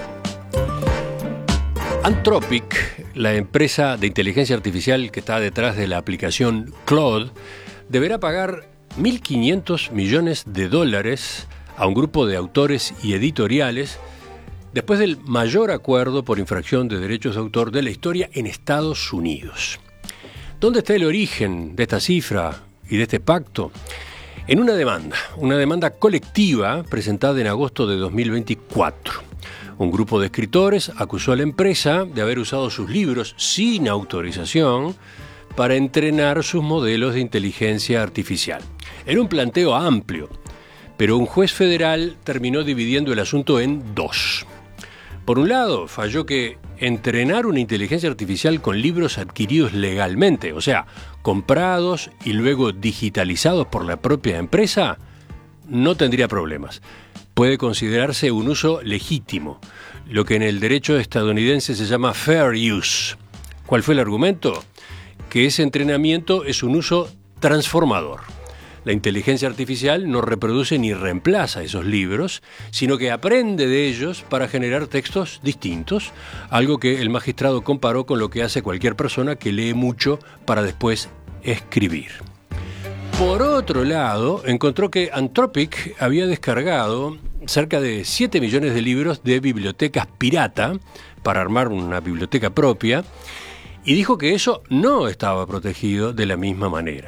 Anthropic, la empresa de inteligencia artificial que está detrás de la aplicación Claude, deberá pagar $1.500 millones a un grupo de autores y editoriales después del mayor acuerdo por infracción de derechos de autor de la historia en Estados Unidos. ¿Dónde está el origen de esta cifra y de este pacto? En una demanda colectiva presentada en agosto de 2024. Un grupo de escritores acusó a la empresa de haber usado sus libros sin autorización para entrenar sus modelos de inteligencia artificial. Era un planteo amplio, pero un juez federal terminó dividiendo el asunto en dos. Por un lado, falló que entrenar una inteligencia artificial con libros adquiridos legalmente, o sea, comprados y luego digitalizados por la propia empresa, no tendría problemas. Puede considerarse un uso legítimo, lo que en el derecho estadounidense se llama fair use. ¿Cuál fue el argumento? Que ese entrenamiento es un uso transformador. La inteligencia artificial no reproduce ni reemplaza esos libros, sino que aprende de ellos para generar textos distintos, algo que el magistrado comparó con lo que hace cualquier persona que lee mucho para después escribir. Por otro lado, encontró que Anthropic había descargado cerca de 7 millones de libros de bibliotecas pirata para armar una biblioteca propia, y dijo que eso no estaba protegido de la misma manera.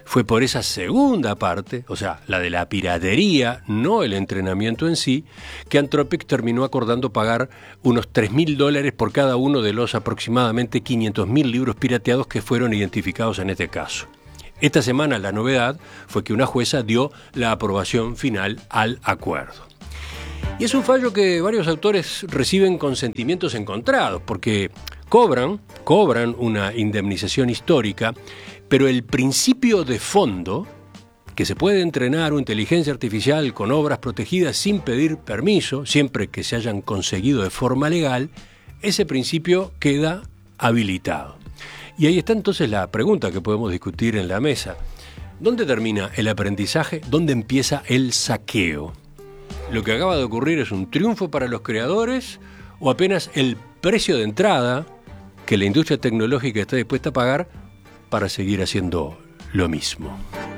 Fue por esa segunda parte, o sea, la de la piratería, no el entrenamiento en sí, que Anthropic terminó acordando pagar unos $3.000 por cada uno de los aproximadamente 500.000 libros pirateados que fueron identificados en este caso. Esta semana la novedad fue que una jueza dio la aprobación final al acuerdo. Y es un fallo que varios autores reciben con sentimientos encontrados, porque cobran una indemnización histórica, pero el principio de fondo, que se puede entrenar una inteligencia artificial con obras protegidas sin pedir permiso, siempre que se hayan conseguido de forma legal, ese principio queda habilitado. Y ahí está entonces la pregunta que podemos discutir en la mesa. ¿Dónde termina el aprendizaje? ¿Dónde empieza el saqueo? ¿Lo que acaba de ocurrir es un triunfo para los creadores o apenas el precio de entrada que la industria tecnológica está dispuesta a pagar para seguir haciendo lo mismo?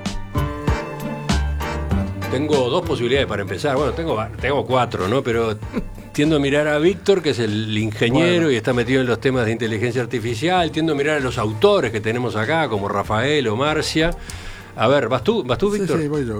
Tengo dos posibilidades para empezar. Bueno, tengo cuatro, ¿no? Pero tiendo a mirar a Víctor, que es el ingeniero y está metido en los temas de inteligencia artificial. Tiendo a mirar a los autores que tenemos acá, como Rafael o Marcia. A ver, ¿vas tú, Víctor? Sí, voy yo.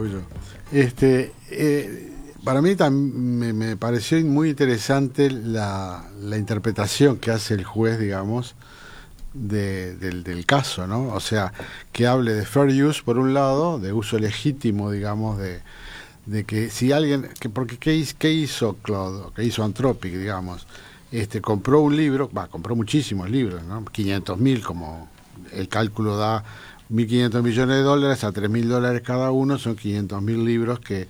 Para mí me pareció muy interesante la interpretación que hace el juez, digamos, del caso, ¿no? O sea, que hable de fair use por un lado, de uso legítimo, digamos, de que si alguien, porque ¿qué hizo Claude? ¿Qué hizo Anthropic, digamos? Compró un libro, compró muchísimos libros, ¿no? 500.000, como el cálculo da, $1.500 millones a $3.000 cada uno, son 500.000 libros que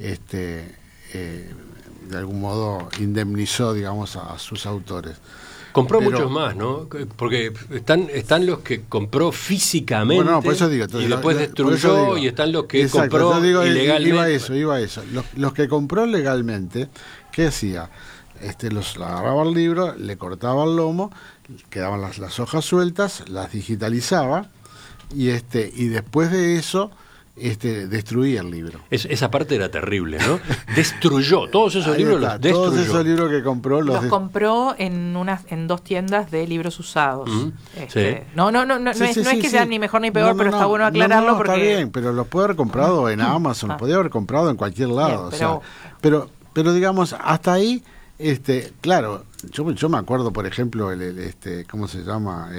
de algún modo indemnizó, digamos, a sus autores. Compró muchos más, ¿no? Porque están los que compró físicamente, bueno, por eso digo, entonces, y después destruyó, y están los que compró ilegalmente. Iba a eso. Los que compró legalmente, ¿qué hacía? Agarraba el libro, le cortaba el lomo, quedaban las hojas sueltas, las digitalizaba, y después de eso destruía el libro. Esa parte era terrible, ¿no? Destruyó todos esos libros, los destruyó. Todos esos libros que compró los compró en dos tiendas de libros usados. No es que sean ni mejor ni peor, pero está bueno aclararlo porque está bien, pero los puede haber comprado en Amazon, podía haber comprado en cualquier lado, bien, pero digamos hasta ahí, claro, yo me acuerdo, por ejemplo, ¿cómo se llama?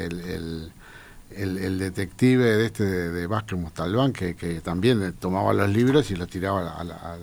El detective de Vázquez Montalbán, que también tomaba los libros y los tiraba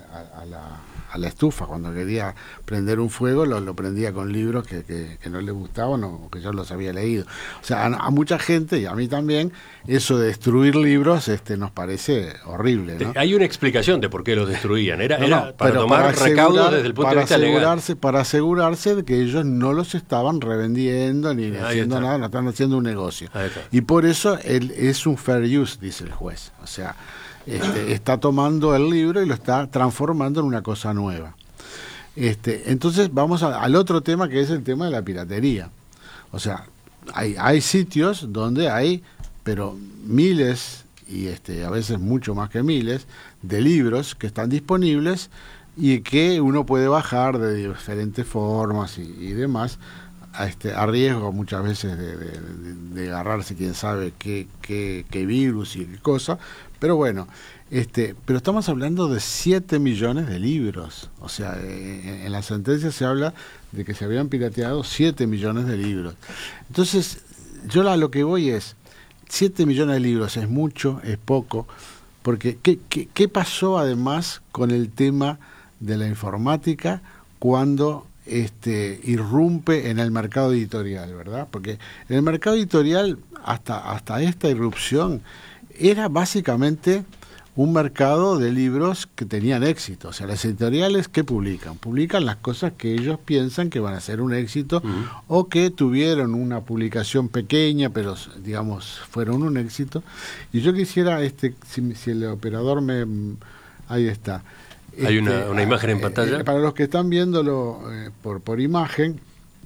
a la estufa. Cuando quería prender un fuego, lo prendía con libros que no le gustaban o que yo los había leído. O sea, a mucha gente, y a mí también, eso de destruir libros nos parece horrible, ¿no? Hay una explicación de por qué los destruían. Era para tomar recaudos desde el punto de vista legal. Para asegurarse de que ellos no los estaban revendiendo ni haciendo nada, no estaban haciendo un negocio. Y por eso es un fair use, dice el juez. O sea, está tomando el libro y lo está transformando en una cosa nueva. Entonces vamos al otro tema, que es el tema de la piratería. O sea, hay sitios donde hay, pero miles, y a veces mucho más que miles, de libros que están disponibles y que uno puede bajar de diferentes formas y demás, a riesgo muchas veces de agarrarse quién sabe qué virus y qué cosa, pero bueno, pero estamos hablando de 7 millones de libros. O sea, en la sentencia se habla de que se habían pirateado 7 millones de libros. Entonces, yo a lo que voy es, 7 millones de libros, ¿es mucho? ¿Es poco? Porque, ¿qué pasó además con el tema de la informática cuando irrumpe en el mercado editorial, ¿verdad? Porque en el mercado editorial, hasta esta irrupción, era básicamente un mercado de libros que tenían éxito. O sea, las editoriales, ¿qué publican? Publican las cosas que ellos piensan que van a ser un éxito, o que tuvieron una publicación pequeña, pero, digamos, fueron un éxito. Y yo quisiera, si el operador ahí está. Hay una imagen en pantalla. Para los que están viéndolo por imagen,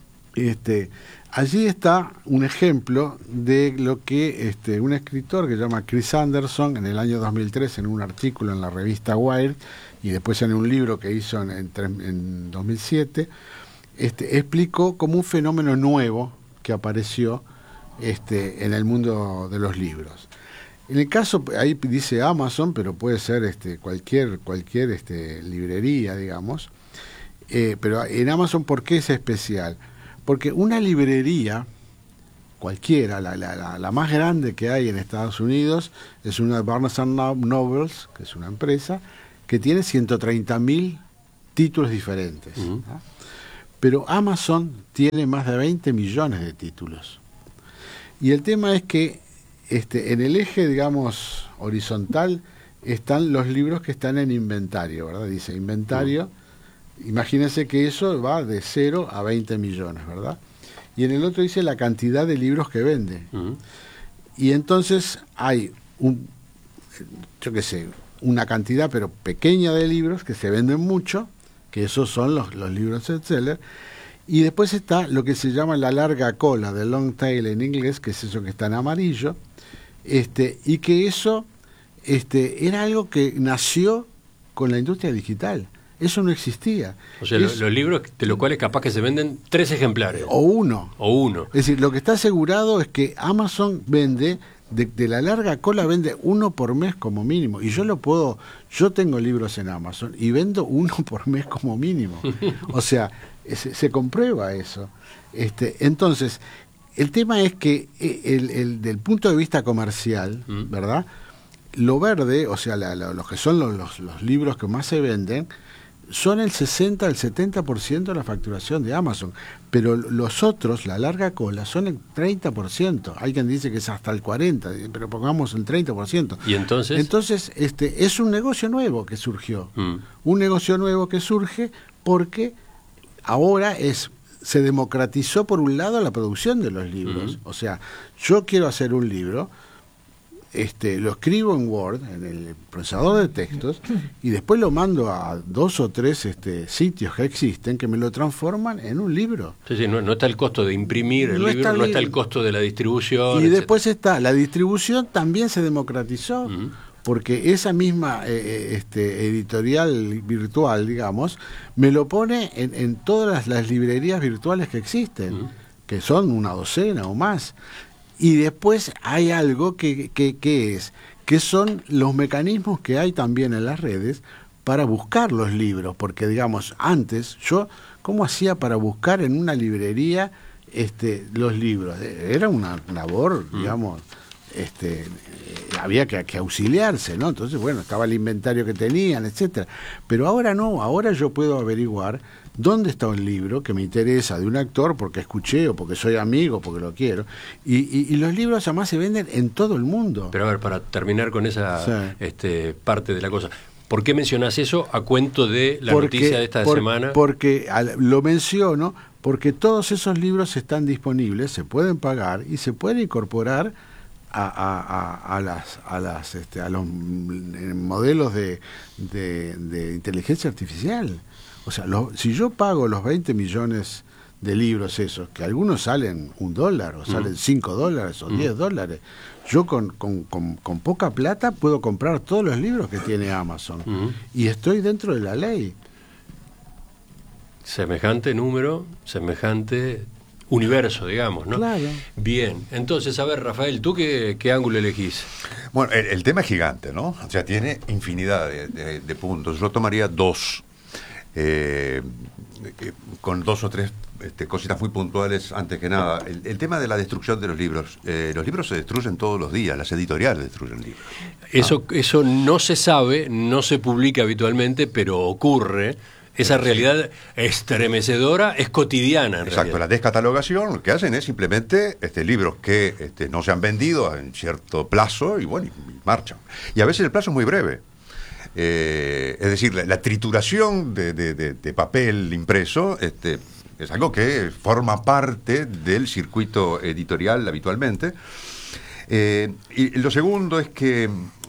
allí está un ejemplo de lo que un escritor que se llama Chris Anderson, en el año 2003, en un artículo en la revista Wired, y después en un libro que hizo en 2007, explicó como un fenómeno nuevo que apareció en el mundo de los libros. En el caso, ahí dice Amazon, pero puede ser cualquier librería, digamos. Pero en Amazon, ¿por qué es especial? Porque una librería, cualquiera, la más grande que hay en Estados Unidos, es una Barnes & Noble, que es una empresa, que tiene 130.000 títulos diferentes. ¿No? Pero Amazon tiene más de 20 millones de títulos. Y el tema es que en el eje, digamos, horizontal, están los libros que están en inventario, ¿verdad? Dice inventario. Imagínense que eso va de 0 a 20 millones, ¿verdad? Y en el otro dice la cantidad de libros que vende. Y entonces hay una cantidad pero pequeña de libros que se venden mucho, que esos son los libros bestseller. Y después está lo que se llama la larga cola, the long tail en inglés, que es eso que está en amarillo, y que eso era algo que nació con la industria digital. Eso no existía. O sea, los libros de los cuales capaz que se venden 3 ejemplares. O uno. Es decir, lo que está asegurado es que Amazon vende, de la larga cola vende 1 por mes como mínimo. Y yo tengo libros en Amazon y vendo 1 por mes como mínimo. O sea, se comprueba eso. Entonces, el tema es que del punto de vista comercial, ¿verdad? Lo verde, o sea, los que son los libros que más se venden, son el 60 al 70% de la facturación de Amazon, pero los otros, la larga cola, son el 30%. Hay quien dice que es hasta el 40%, pero pongamos el 30%. ¿Y entonces? Entonces, es un negocio nuevo que surgió. Un negocio nuevo que surge porque ahora se democratizó, por un lado, la producción de los libros. O sea, yo quiero hacer un libro, lo escribo en Word, en el procesador de textos, y después lo mando a 2 o 3 sitios que existen que me lo transforman en un libro. Sí, no está el costo de imprimir el libro, no está el costo de la distribución. Y después está la distribución, también se democratizó, porque esa misma editorial virtual, digamos, me lo pone en todas las librerías virtuales que existen, que son una docena o más. Y después hay algo que son los mecanismos que hay también en las redes para buscar los libros, porque digamos, antes ¿cómo hacía para buscar en una librería los libros? Era una labor, digamos, había que auxiliarse, ¿no? Entonces, bueno, estaba el inventario que tenían, etcétera. Pero ahora no, ahora yo puedo averiguar dónde está un libro que me interesa de un actor porque escuché o porque soy amigo, porque lo quiero. Y los libros además se venden en todo el mundo. Pero a ver, para terminar con esa parte de la cosa, ¿por qué mencionás eso a cuento de la noticia de esta semana? Porque lo menciono porque todos esos libros están disponibles, se pueden pagar y se pueden incorporar a los modelos de inteligencia artificial. O sea, si yo pago los 20 millones de libros esos, que algunos salen $1 o salen $5 o $10, yo con poca plata puedo comprar todos los libros que tiene Amazon y estoy dentro de la ley. Semejante número, semejante universo, digamos, ¿no? Claro. Bien, entonces, a ver, Rafael, ¿tú qué ángulo elegís? Bueno, el tema es gigante, ¿no? O sea, tiene infinidad de puntos. Yo tomaría 2. Con 2 o 3 cositas muy puntuales. Antes que nada, el tema de la destrucción de los libros. Los libros se destruyen todos los días, las editoriales destruyen libros. Eso no se sabe, no se publica habitualmente, pero ocurre. Esa realidad estremecedora es cotidiana. En Exacto, la descatalogación lo que hacen es simplemente libros que no se han vendido en cierto plazo y bueno, y marchan. Y a veces el plazo es muy breve. Es decir, la trituración de papel impreso es algo que forma parte del circuito editorial habitualmente. Y lo segundo es que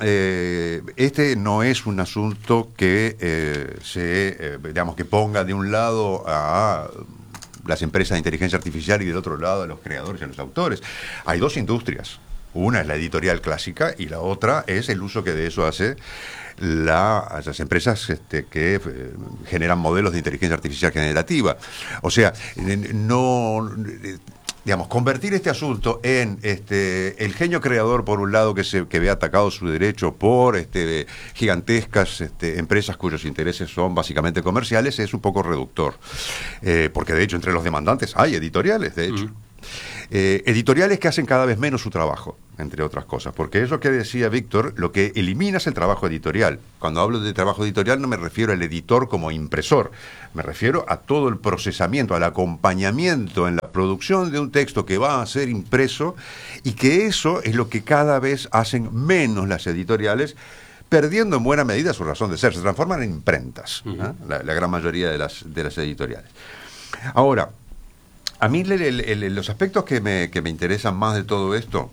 no es un asunto que digamos que ponga de un lado a las empresas de inteligencia artificial y del otro lado a los creadores y a los autores. Hay 2 industrias. Una es la editorial clásica y la otra es el uso que de eso hace las empresas que generan modelos de inteligencia artificial generativa. O sea, digamos, convertir este asunto en el genio creador, por un lado, que ve atacado su derecho por gigantescas empresas cuyos intereses son básicamente comerciales, es un poco reductor. Porque, de hecho, entre los demandantes hay editoriales, de hecho. Editoriales que hacen cada vez menos su trabajo, entre otras cosas, porque eso que decía Víctor, lo que elimina es el trabajo editorial. Cuando hablo de trabajo editorial no me refiero al editor como impresor, me refiero a todo el procesamiento, al acompañamiento en la producción de un texto que va a ser impreso, y que eso es lo que cada vez hacen menos las editoriales, perdiendo en buena medida su razón de ser. Se transforman en imprentas, ¿no? La gran mayoría de las editoriales. Ahora, a mí los aspectos que me interesan más de todo esto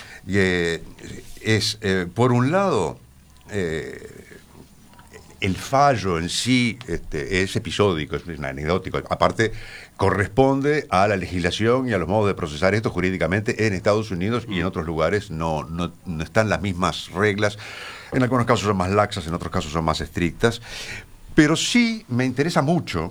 es, por un lado, el fallo en sí es episódico, es anecdótico. Aparte, corresponde a la legislación y a los modos de procesar esto jurídicamente en Estados Unidos, y en otros lugares no están las mismas reglas. En algunos casos son más laxas, en otros casos son más estrictas. Pero sí me interesa mucho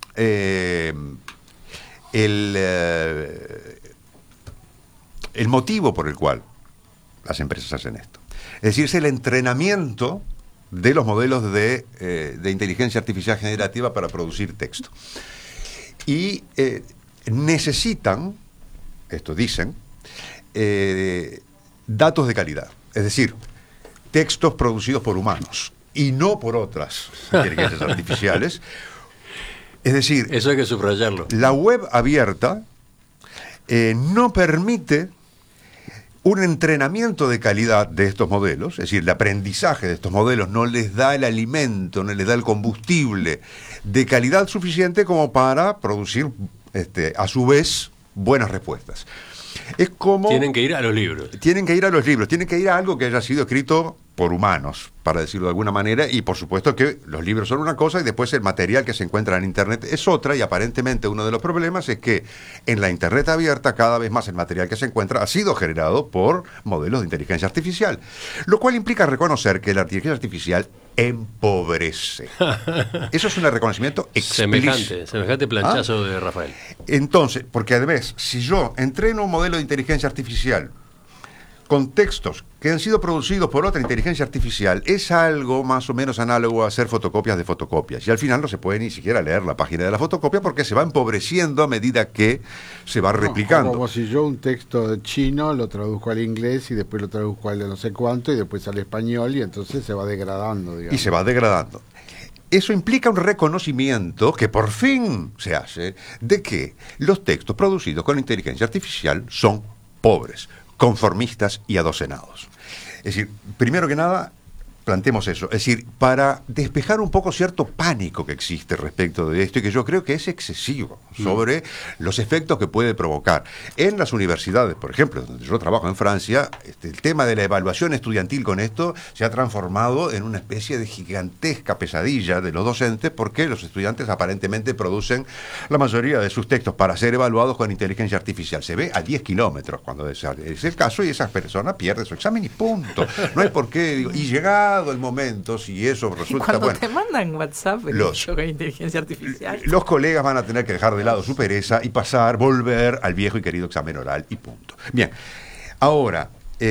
el motivo por el cual las empresas hacen esto. Es decir, es el entrenamiento de los modelos de inteligencia artificial generativa para producir texto. Y necesitan, esto dicen, datos de calidad. Es decir, textos producidos por humanos y no por otras inteligencias artificiales. Es decir, eso hay que subrayarlo. La web abierta no permite un entrenamiento de calidad de estos modelos, es decir, el aprendizaje de estos modelos no les da el alimento, no les da el combustible de calidad suficiente como para producir, a su vez, buenas respuestas. Es como... Tienen que ir a los libros. Tienen que ir a algo que haya sido escrito por humanos, para decirlo de alguna manera, y por supuesto que los libros son una cosa y después el material que se encuentra en Internet es otra, y aparentemente uno de los problemas es que en la Internet abierta cada vez más el material que se encuentra ha sido generado por modelos de inteligencia artificial, lo cual implica reconocer que la inteligencia artificial empobrece. Eso es un reconocimiento explícito. Semejante planchazo de Rafael. Entonces, porque además, si yo entreno un modelo de inteligencia artificial con textos que han sido producidos por otra inteligencia artificial, es algo más o menos análogo a hacer fotocopias de fotocopias. Y al final no se puede ni siquiera leer la página de la fotocopia porque se va empobreciendo a medida que se va replicando. Como si yo un texto chino lo traduzco al inglés y después lo traduzco al no sé cuánto y después al español, y entonces se va degradando, digamos. Y se va degradando. Eso implica un reconocimiento que por fin se hace de que los textos producidos con inteligencia artificial son pobres, conformistas y adocenados. Es decir, primero que nada, planteemos eso. Es decir, para despejar un poco cierto pánico que existe respecto de esto, y que yo creo que es excesivo, sobre los efectos que puede provocar. En las universidades, por ejemplo, donde yo trabajo en Francia, el tema de la evaluación estudiantil con esto se ha transformado en una especie de gigantesca pesadilla de los docentes, porque los estudiantes aparentemente producen la mayoría de sus textos para ser evaluados con inteligencia artificial. Se ve a 10 kilómetros cuando es el caso, y esa persona pierde su examen y punto. No hay por qué, y llegar el momento, si eso resulta cuando bueno, te mandan WhatsApp con inteligencia artificial, los colegas van a tener que dejar de lado su pereza y volver al viejo y querido examen oral y punto. Bien, ahora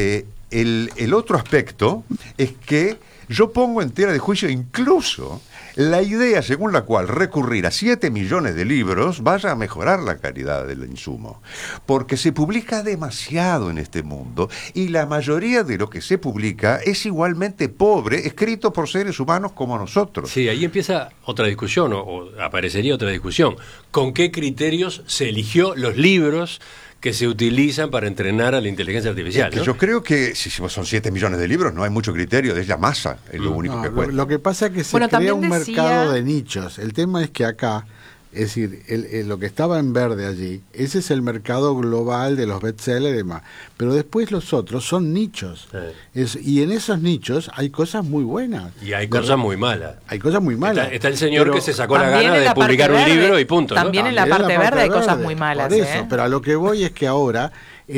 el otro aspecto es que yo pongo en tela de juicio incluso la idea según la cual recurrir a 7 millones de libros vaya a mejorar la calidad del insumo, porque se publica demasiado en este mundo y la mayoría de lo que se publica es igualmente pobre, escrito por seres humanos como nosotros. Sí, ahí empieza otra discusión, o aparecería otra discusión. ¿Con qué criterios se eligió los libros que se utilizan para entrenar a la inteligencia artificial? Que yo creo que si son 7 millones de libros, no hay mucho criterio, es la masa, es lo único que cuenta. Lo que pasa es que se crea un mercado de nichos. El tema es que acá, es decir, lo que estaba en verde allí, ese es el mercado global de los bestsellers y demás. Pero después los otros son nichos. Sí. Y en esos nichos hay cosas muy buenas. Y hay cosas muy malas. Hay cosas muy malas. Está el señor que se sacó la gana de publicar un libro y punto. También, ¿no? En la parte verde hay cosas muy malas. Por eso, pero a lo que voy es que ahora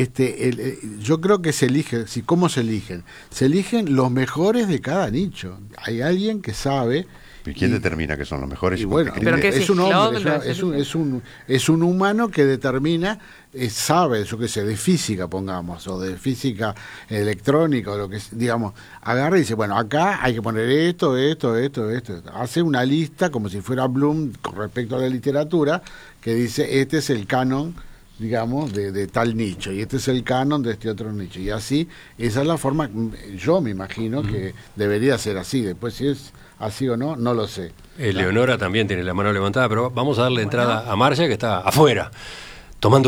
yo creo que se elige, ¿cómo se eligen? Se eligen los mejores de cada nicho. Hay alguien que sabe ¿Y quién determina que son los mejores? Y bueno, ¿Pero qué es un hombre, Claude? es un humano que determina, sabe, yo qué sé, de física, pongamos, o de física electrónica, o lo que digamos, agarra y dice, bueno, acá hay que poner esto. Hace una lista, como si fuera Bloom, con respecto a la literatura, que dice, este es el canon, digamos, de tal nicho, y este es el canon de este otro nicho, y así, esa es la forma, yo me imagino que debería ser así. Después si es así o no, no lo sé. Eleonora también tiene la mano levantada, pero vamos a darle entrada a Marcia, que está afuera, tomando